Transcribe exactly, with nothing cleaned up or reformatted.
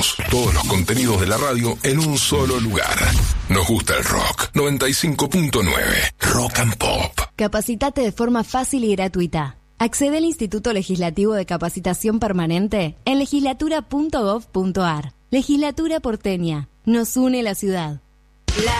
Encontramos todos los contenidos de la radio en un solo lugar. Nos gusta el rock. noventa y cinco punto nueve Rock and Pop. Capacitate de forma fácil y gratuita. Accede al Instituto Legislativo de Capacitación Permanente en legislatura punto gov punto ar. Legislatura porteña. Nos une la ciudad.